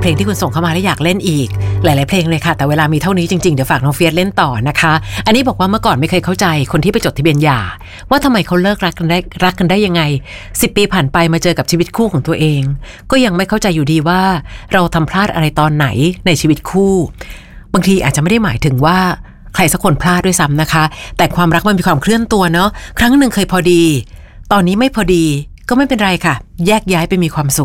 เพลงที่คุณส่งเข้ามาแล้วอยากเล่นอีกหลายๆเพลงเลยค่ะแต่เวลามีเท่านี้จริงๆเดี๋ยวฝากน้องเฟียสเล่นต่อนะคะอันนี้บอกว่าเมื่อก่อนไม่เคยเข้าใจคนที่ไปจดทะเบียนหย่าว่าทำไมเขาเลิกรักกันได้ยังไง10 ปีผ่านไปมาเจอกับชีวิตคู่ของตัวเองก็ยังไม่เข้าใจอยู่ดีว่าเราทำพลาดอะไรตอนไหนในชีวิตคู่บางทีอาจจะไม่ได้หมายถึงว่าใครสักคนพลาดด้วยซ้ำนะคะแต่ความรักมันมีความเคลื่อนตัวเนาะครั้งหนึ่งเคยพอดีตอนนี้ไม่พอดีก็ไม่เป็นไรค่ะแยกย้ายไปมีความสุข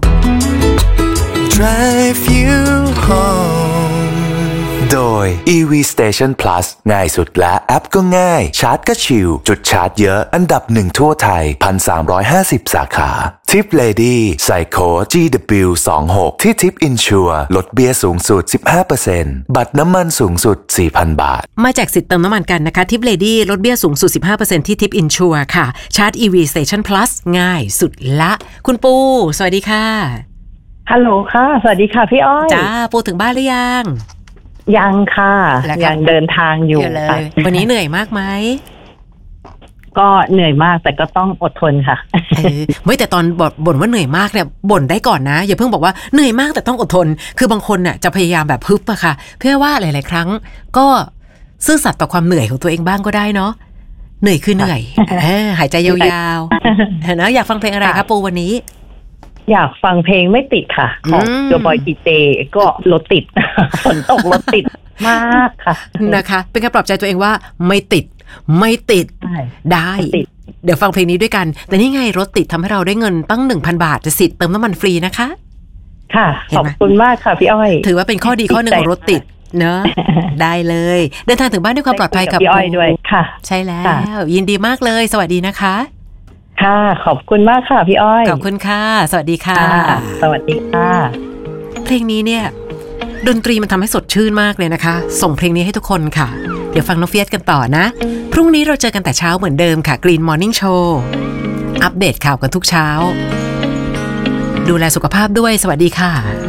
Drive you home โดย EV Station Plus ง่ายสุดและแอปก็ง่ายชาร์จก็ชิลจุดชาร์จเยอะอันดับ1ทั่วไทย 1,350 สาขา Tip Lady ใส่โค้ด GW26 ที่ Tip Insure ลดเบี้ยสูงสุด 15% บัตรน้ำมันสูงสุด 4,000 บาทมาแจกสิทธิ์เติมน้ำมันกันนะคะ Tip Lady ลดเบี้ยสูงสุด 15% ที่ Tip Insure ค่ะชาร์จ EV Station Plus ง่ายสุดละคุณปูสวัสดีค่ะฮัลโหลค่ะสวัสดีค่ะพี่อ้อยจ้าปูถึงบ้านหรือยังค่ะยังเดินทางอยู่ค่ะวันนี้เหนื่อยมากไหมก็เหนื่อยมากแต่ก็ต้องอดทนค่ะไม่แต่ตอนบ่นว่าเหนื่อยมากเนี่ยบ่นได้ก่อนนะอย่าเพิ่งบอกว่าเหนื่อยมากแต่ต้องอดทนคือบางคนน่ะจะพยายามแบบฮึบอะค่ะเพื่อว่าหลายๆครั้งก็ซื่อสัตย์ต่อความเหนื่อยของตัวเองบ้างก็ได้เนาะเหนื่อยคือเหนื่อยหายใจยาวๆนะอยากฟังเพลงอะไรครับปูวันนี้อยากฟังเพลงไม่ติดค่ะของโจบอยทีเจก็รถติดฝนตกรถติดมากค่ะนะคะเป็นการปลอบใจตัวเองว่าไม่ติดได้เดี๋ยวฟังเพลงนี้ด้วยกันแต่นี่ไงรถติดทำให้เราได้เงินตั้ง 1,000 บาทจะสิทธิ์เติมน้ำมันฟรีนะคะค่ะขอบคุณมากค่ะพี่อ้อยถือว่าเป็นข้อดีข้อหนึ่งของรถติดเนอะได้เลยเดินทางถึงบ้านด้วยความปลอดภัยกับพี่อ้อยด้วยค่ะใช่แล้วยินดีมากเลยสวัสดีนะคะค่ะขอบคุณมากค่ะพี่อ้อยขอบคุณค่ะสวัสดีค่ะสวัสดีค่ะเพลงนี้เนี่ยดนตรีมันทำให้สดชื่นมากเลยนะคะส่งเพลงนี้ให้ทุกคนค่ะเดี๋ยวฟังน้องเฟียสกันต่อนะพรุ่งนี้เราเจอกันแต่เช้าเหมือนเดิมค่ะ Green Morning Show อัปเดตข่าวกันทุกเช้าดูแลสุขภาพด้วยสวัสดีค่ะ